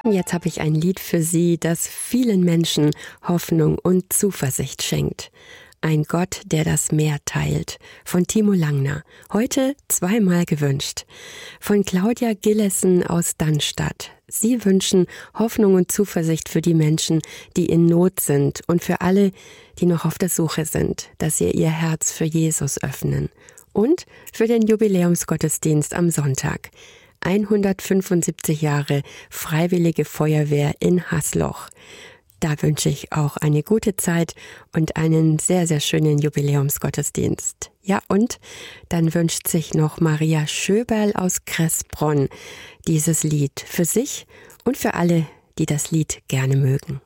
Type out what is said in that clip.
Jetzt habe ich ein Lied für Sie, das vielen Menschen Hoffnung und Zuversicht schenkt. Ein Gott, der das Meer teilt, von Timo Langner. Heute zweimal gewünscht. Von Claudia Gillessen aus Dannstatt. Sie wünschen Hoffnung und Zuversicht für die Menschen, die in Not sind und für alle, die noch auf der Suche sind, dass sie ihr Herz für Jesus öffnen. Und für den Jubiläumsgottesdienst am Sonntag. 175 Jahre Freiwillige Feuerwehr in Hasloch. Da wünsche ich auch eine gute Zeit und einen sehr, sehr schönen Jubiläumsgottesdienst. Ja, und dann wünscht sich noch Maria Schöberl aus Kressbronn dieses Lied für sich und für alle, die das Lied gerne mögen.